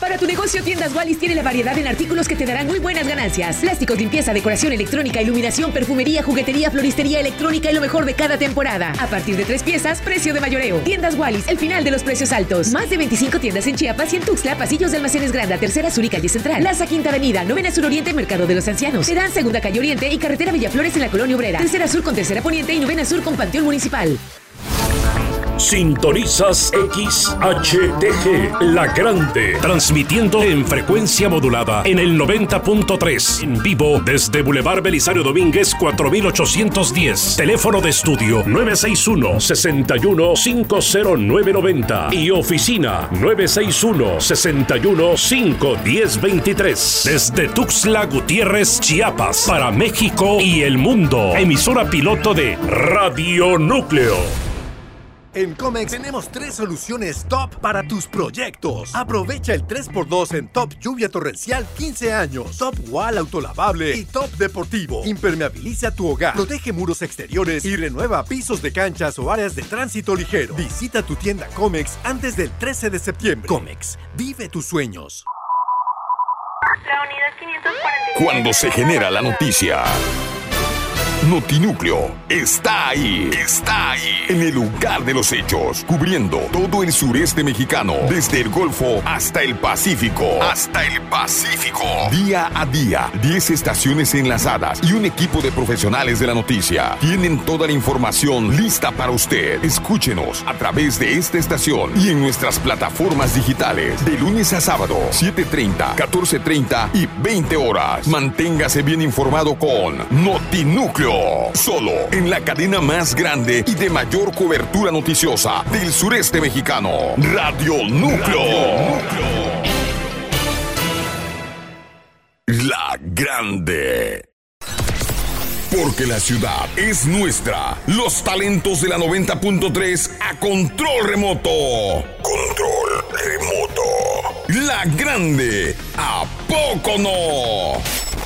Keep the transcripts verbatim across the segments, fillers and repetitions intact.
Para tu negocio, Tiendas Wallis tiene la variedad en artículos que te darán muy buenas ganancias. Plásticos, limpieza, decoración electrónica, iluminación, perfumería, juguetería, floristería electrónica y lo mejor de cada temporada. A partir de tres piezas, precio de mayoreo. Tiendas Wallis, el final de los precios altos. Más de veinticinco tiendas en Chiapas y en Tuxtla, pasillos de Almacenes Granda, Tercera Sur y Calle Central. Plaza Quinta Avenida, Novena Sur Oriente, Mercado de los Ancianos. Te dan Segunda Calle Oriente y Carretera Villaflores en la Colonia Obrera. Tercera Sur con Tercera Poniente y Novena Sur con Panteón Municipal. Sintonizas X H T G, La Grande, transmitiendo en frecuencia modulada en el noventa punto tres, en vivo desde Boulevard Belisario Domínguez cuatro mil ochocientos diez, teléfono de estudio nueve seis uno, seis uno cinco cero nueve nueve cero y oficina nueve seis uno, seis uno cinco uno cero dos tres, desde Tuxtla Gutiérrez, Chiapas, para México y el mundo, emisora piloto de Radio Núcleo. En Comex tenemos tres soluciones top para tus proyectos. Aprovecha el tres por dos en Top Lluvia Torrencial quince años, Top Wall Autolavable y Top Deportivo. Impermeabiliza tu hogar, protege muros exteriores y renueva pisos de canchas o áreas de tránsito ligero. Visita tu tienda Comex antes del trece de septiembre. Comex, vive tus sueños. La unidad quinientos cuarenta y siete. Cuando se genera la noticia, Notinúcleo está ahí, está ahí, en el lugar de los hechos, cubriendo todo el sureste mexicano, desde el Golfo hasta el Pacífico, hasta el Pacífico. Día a día, diez estaciones enlazadas y un equipo de profesionales de la noticia tienen toda la información lista para usted. Escúchenos a través de esta estación y en nuestras plataformas digitales, de lunes a sábado, siete treinta, catorce treinta y veinte horas. Manténgase bien informado con Notinúcleo. Solo en la cadena más grande y de mayor cobertura noticiosa del sureste mexicano, Radio Núcleo. Radio Núcleo. La Grande. Porque la ciudad es nuestra. Los talentos de la noventa punto tres a control remoto. Control remoto. La Grande. ¿A poco no?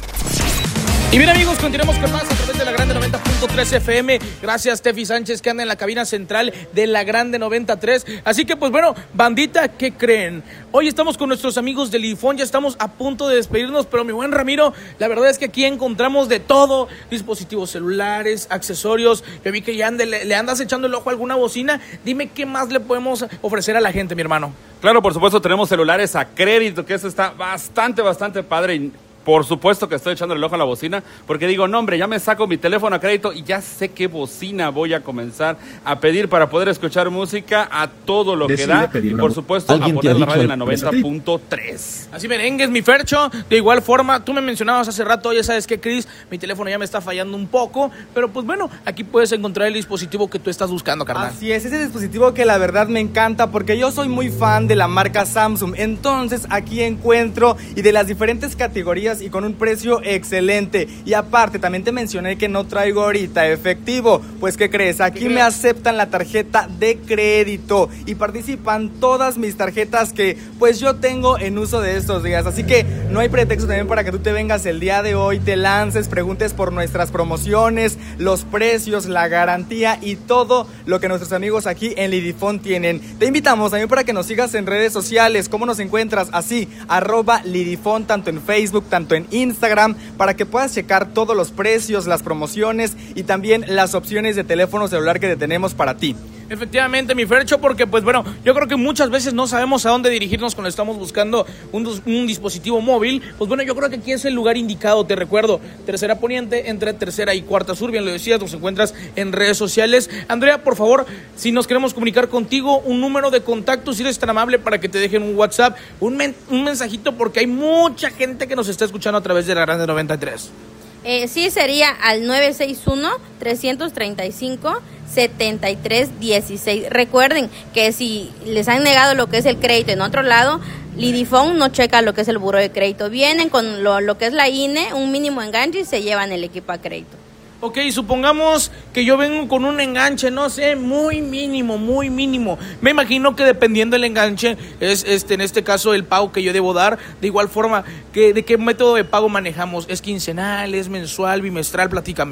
Y bien, amigos, continuamos con más a través de La Grande noventa punto tres F M. Gracias, Tefi Sánchez, que anda en la cabina central de La Grande noventa y tres. Así que, pues bueno, bandita, ¿qué creen? Hoy estamos con nuestros amigos de Lidifón, ya estamos a punto de despedirnos, pero mi buen Ramiro, la verdad es que aquí encontramos de todo, dispositivos celulares, accesorios. Yo vi que ya ande, le, le andas echando el ojo a alguna bocina. Dime qué más le podemos ofrecer a la gente, mi hermano. Claro, por supuesto, tenemos celulares a crédito, que eso está bastante, bastante padre. Y por supuesto que estoy echando el ojo a la bocina, porque digo, no hombre, ya me saco mi teléfono a crédito y ya sé qué bocina voy a comenzar a pedir para poder escuchar música a todo lo que da. Y por supuesto, a poner la radio en la noventa punto tres. Así merengues, mi Fercho. De igual forma, tú me mencionabas hace rato, ya sabes que, Cris, mi teléfono ya me está fallando un poco, pero pues bueno, aquí puedes encontrar el dispositivo que tú estás buscando, carnal. Así es, ese dispositivo que la verdad me encanta, porque yo soy muy fan de la marca Samsung. Entonces, aquí encuentro y de las diferentes categorías y con un precio excelente. Y aparte, también te mencioné que no traigo ahorita efectivo. Pues, ¿qué crees? Aquí ¿Qué me crees? aceptan la tarjeta de crédito y participan todas mis tarjetas que pues yo tengo en uso de estos días. Así que no hay pretexto también para que tú te vengas el día de hoy, te lances, preguntes por nuestras promociones, los precios, la garantía y todo lo que nuestros amigos aquí en Lidifón tienen. Te invitamos también para que nos sigas en redes sociales. ¿Cómo nos encuentras? Así, arroba Lidifón, tanto en Facebook, tanto en Instagram, para que puedas checar todos los precios, las promociones y también las opciones de teléfono celular que tenemos para ti. Efectivamente, mi Fercho, porque pues bueno, yo creo que muchas veces no sabemos a dónde dirigirnos cuando estamos buscando un, un dispositivo móvil. Pues bueno, yo creo que aquí es el lugar indicado. Te recuerdo, Tercera Poniente, entre Tercera y Cuarta Sur, bien lo decías, nos encuentras en redes sociales. Andrea, por favor, si nos queremos comunicar contigo, un número de contacto, si eres tan amable, para que te dejen un WhatsApp, un, men- un mensajito, porque hay mucha gente que nos está escuchando a través de La Grande noventa y tres. Eh, sí, sería al nueve seis uno, tres tres cinco, siete tres uno seis. Recuerden que si les han negado lo que es el crédito en otro lado, Lidifón no checa lo que es el buró de crédito. Vienen con lo, lo que es la I N E, un mínimo enganche y se llevan el equipo a crédito. Ok, supongamos que yo vengo con un enganche, no sé, muy mínimo, muy mínimo. Me imagino que dependiendo del enganche, es este en este caso el pago que yo debo dar. De igual forma, que ¿de qué método de pago manejamos? ¿Es quincenal, es mensual, bimestral? Platícame.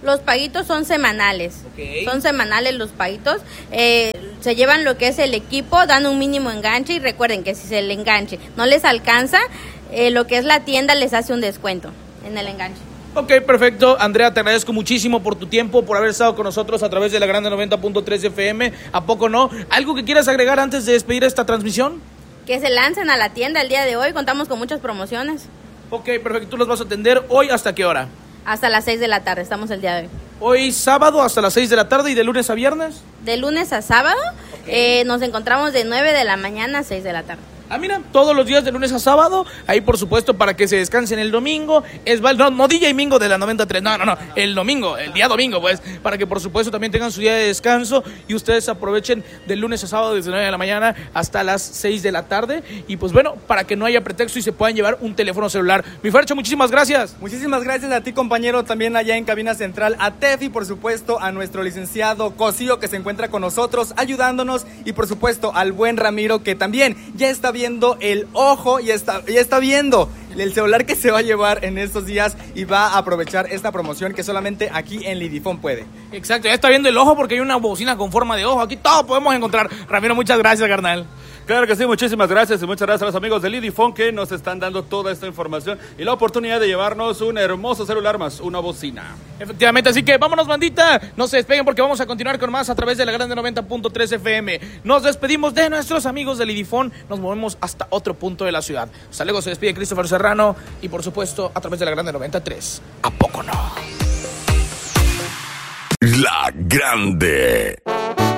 Los paguitos son semanales. Okay. Son semanales los paguitos. Eh, se llevan lo que es el equipo, dan un mínimo enganche y recuerden que si se el enganche no les alcanza, eh, lo que es la tienda les hace un descuento en el enganche. Ok, perfecto. Andrea, te agradezco muchísimo por tu tiempo, por haber estado con nosotros a través de la Grande noventa punto tres F M. ¿A poco no? ¿Algo que quieras agregar antes de despedir esta transmisión? Que se lancen a la tienda el día de hoy. Contamos con muchas promociones. Ok, perfecto. ¿Tú los vas a atender hoy hasta qué hora? Hasta las seis de la tarde. Estamos el día de hoy. Hoy sábado hasta las seis de la tarde y de lunes a viernes. De lunes a sábado. Okay. Eh, nos encontramos de nueve de la mañana a seis de la tarde. Ah, mira, todos los días de lunes a sábado, ahí por supuesto para que se descansen el domingo, es val- no, no D J Mingo de la noventa y tres, no, no, no, el domingo, el día domingo, pues, para que por supuesto también tengan su día de descanso y ustedes aprovechen del lunes a sábado desde nueve de la mañana hasta las seis de la tarde, y pues bueno, para que no haya pretexto y se puedan llevar un teléfono celular. Mi Fercho, muchísimas gracias. Muchísimas gracias a ti, compañero, también allá en cabina central, a Tefi, por supuesto, a nuestro licenciado Cosío que se encuentra con nosotros ayudándonos, y por supuesto al buen Ramiro que también ya está viendo el ojo y está, y está viendo el celular que se va a llevar en estos días y va a aprovechar esta promoción que solamente aquí en Lidifón puede. Exacto, ya está viendo el ojo porque hay una bocina con forma de ojo, aquí todo podemos encontrar. Ramiro, muchas gracias, carnal. Claro que sí, muchísimas gracias y muchas gracias a los amigos de Lidifón que nos están dando toda esta información y la oportunidad de llevarnos un hermoso celular más una bocina. Efectivamente, así que vámonos, bandita, no se despeguen porque vamos a continuar con más a través de la Grande noventa punto tres F M. Nos despedimos de nuestros amigos de Lidifón, nos movemos hasta otro punto de la ciudad. Hasta luego, se despide Christopher Serrano y por supuesto a través de la Grande noventa y tres. ¿A poco no? La Grande.